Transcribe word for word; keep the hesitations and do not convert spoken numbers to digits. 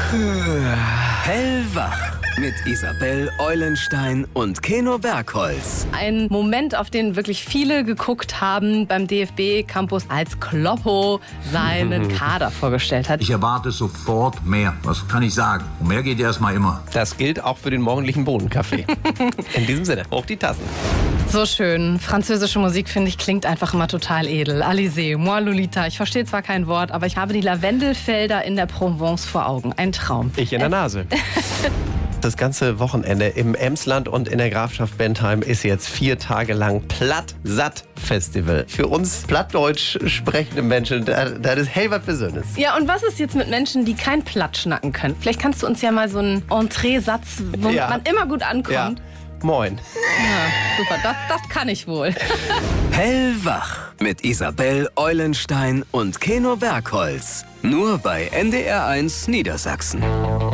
Hellwach mit Isabel Eulenstein und Keno Bergholz. Ein Moment, auf den wirklich viele geguckt haben beim D F B-Campus, als Kloppo seinen Kader vorgestellt hat. Ich erwarte sofort mehr. Was kann ich sagen? Und mehr geht erstmal immer. Das gilt auch für den morgendlichen Bohnenkaffee. In diesem Sinne, hoch die Tassen. So schön. Französische Musik, finde ich, klingt einfach immer total edel. Alizé, moi Lolita. Ich verstehe zwar kein Wort, aber ich habe die Lavendelfelder in der Provence vor Augen. Ein Traum. Ich in der Nase. Das ganze Wochenende im Emsland und in der Grafschaft Bentheim ist jetzt vier Tage lang Platt-Satt-Festival. Für uns plattdeutsch sprechende Menschen, das ist hell was Besonderes. Ja, und was ist jetzt mit Menschen, die kein Platt schnacken können? Vielleicht kannst du uns ja mal so einen Entree-Satz, womit Ja. man immer gut ankommt. Ja. Moin. Ja, super, das, das kann ich wohl. Hellwach mit Isabel Eulenstein und Keno Bergholz. Nur bei N D R eins Niedersachsen.